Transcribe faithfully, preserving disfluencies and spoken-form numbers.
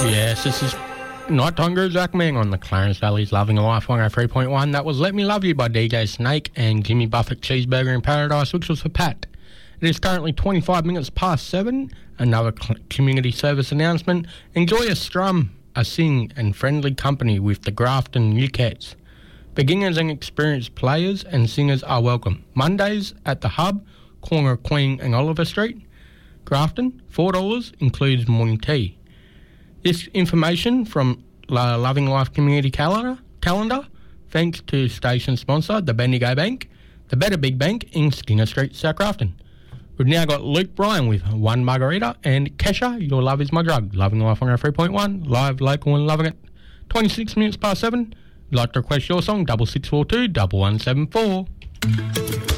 Yes, this is Nighttime Groove Zach Mang on the Clarence Valley's Loving Life one oh three point one. That was Let Me Love You by D J Snake and Jimmy Buffett Cheeseburger in Paradise, which was for Pat. It is currently twenty-five minutes past seven. Another cl- community service announcement. Enjoy a strum, a sing and friendly company with the Grafton New Cats. Beginners and experienced players and singers are welcome. Mondays at the Hub, corner of Queen and Oliver Street. Grafton, four dollars, includes morning tea. This information from uh, Loving Life Community Calendar, calendar, thanks to station sponsor, the Bendigo Bank, the Better Big Bank in Skinner Street, South Grafton. We've now got Luke Bryan with One Margarita and Kesha, Your Love Is My Drug. Loving Life one oh three point one, live, local and loving it. twenty-six minutes past seven. If you'd like to request your song, double six four two, double one seven four.